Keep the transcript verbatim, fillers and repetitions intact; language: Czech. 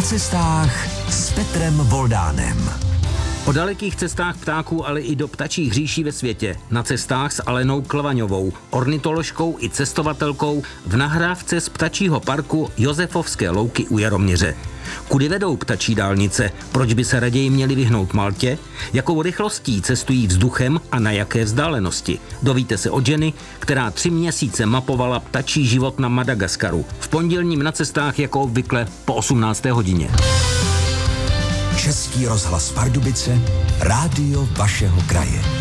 Na cestách s Petrem Voldánem. O dalekých cestách ptáků, ale i do ptačích říší ve světě. Na cestách s Alenou Klvaňovou, ornitoložkou i cestovatelkou v nahrávce z ptačího parku Josefovské louky u Jaroměře. Kudy vedou ptačí dálnice? Proč by se raději měli vyhnout Maltě? Jakou rychlostí cestují vzduchem a na jaké vzdálenosti? Dovíte se od ženy, která tři měsíce mapovala ptačí život na Madagaskaru. V pondělním Na cestách jako obvykle po osmnácté hodině. Český rozhlas Pardubice, rádio vašeho kraje.